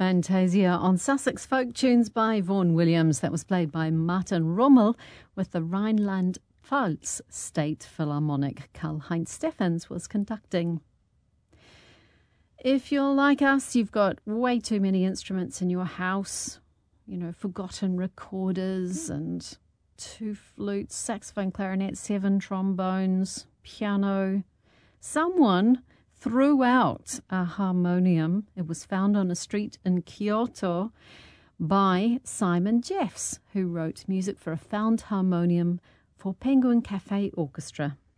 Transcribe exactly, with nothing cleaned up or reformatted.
Fantasia on Sussex Folk Tunes by Vaughan Williams. That was played by Martin Rommel with the Rhineland-Pfalz State Philharmonic. Karl-Heinz Stephens was conducting. If you're like us, you've got way too many instruments in your house, you know, forgotten recorders and two flutes, saxophone, clarinet, seven trombones, piano. Someone threw out a harmonium. It was found on a street in Kyoto by Simon Jeffs, who wrote music for a found harmonium for Penguin Cafe Orchestra.